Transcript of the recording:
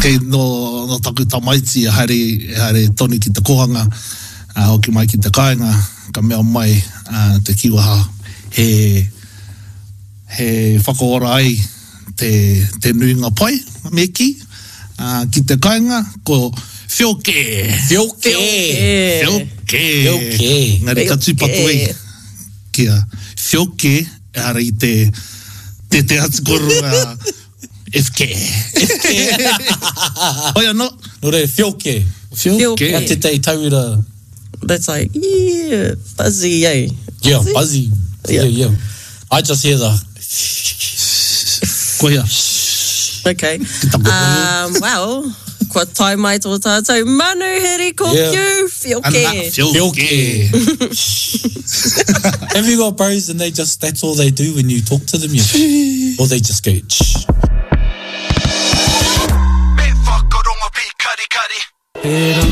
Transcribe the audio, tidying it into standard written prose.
Kei no taku tamaiti hare tonu ki te kohanga, hoki mai ki te kāinga, ka mea mai te kiwaha. He whakaora ai te nuinga pai, meki, ki te kāinga, ko whioke. Ngari ka tūpatu ei. Kia whioke, hara i te atikoru FK. Oia no? No re, whioke. Ka te tei tauira. That's like, yeah, buzzy, eh? Yeah, buzzy. Yeah. I just hear the... Koia. Okay. Well, kua tai mai tō tātou manu heri ko piu, whioke. Have you got bros and that's all they do when you talk to them? Or they just go, shh.